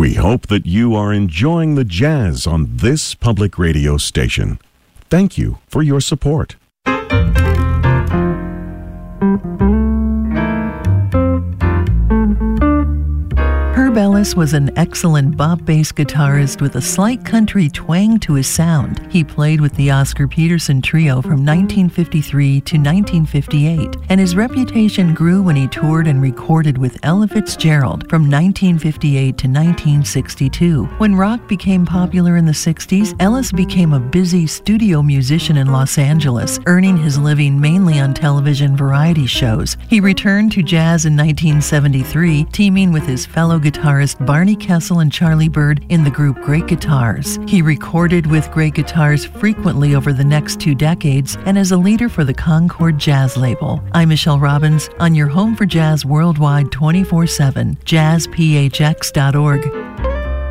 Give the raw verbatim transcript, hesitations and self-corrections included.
We hope that you are enjoying the jazz on this public radio station. Thank you for your support. Herb Ellis was an excellent bop bass guitarist with a slight country twang to his sound. He played with the Oscar Peterson Trio from nineteen fifty-three to nineteen fifty-eight, and his reputation grew when he toured and recorded with Ella Fitzgerald from nineteen fifty-eight to nineteen sixty-two. When rock became popular in the sixties, Ellis became a busy studio musician in Los Angeles, earning his living mainly on television variety shows. He returned to jazz in nineteen seventy-three, teaming with his fellow guitarist Barney Kessel and Charlie Byrd in the group Great Guitars. He recorded with Great Guitars frequently over the next two decades and is a leader for the Concord Jazz label. I'm Michelle Robbins on your home for jazz worldwide twenty-four seven, jazz p h x dot org.